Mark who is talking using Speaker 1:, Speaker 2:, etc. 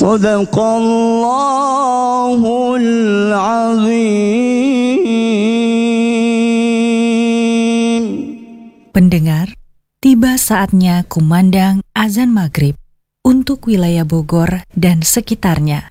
Speaker 1: Sadaqallahul azim.
Speaker 2: Pendengar, tiba saatnya kumandang azan maghrib untuk wilayah Bogor dan sekitarnya.